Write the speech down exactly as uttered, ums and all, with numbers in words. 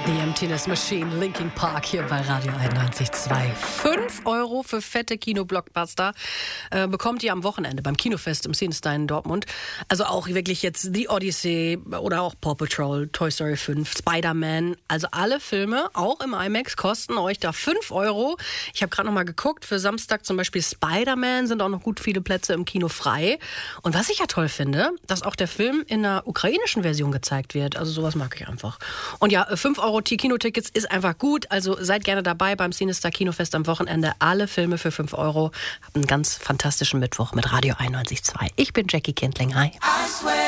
The Emptiness Machine, Linkin Park hier bei Radio einundneunzig Komma zwei. Fünf Euro für fette Kino-Blockbuster äh, bekommt ihr am Wochenende beim Kinofest im Scenestein in Dortmund. Also auch wirklich jetzt The Odyssey oder auch Paw Patrol, Toy Story fünf, Spider-Man. Also alle Filme, auch im IMAX, kosten euch da fünf Euro. Ich habe gerade noch mal geguckt, für Samstag zum Beispiel Spider-Man sind auch noch gut viele Plätze im Kino frei. Und was ich ja toll finde, dass auch der Film in einer ukrainischen Version gezeigt wird. Also sowas mag ich einfach. Und ja, fünf Euro Kinotickets ist einfach gut. Also seid gerne dabei beim Cinestar Kinofest am Wochenende. Alle Filme für fünf Euro. Habt einen ganz fantastischen Mittwoch mit Radio einundneunzig Komma zwei. Ich bin Jackie Kindling. Hi.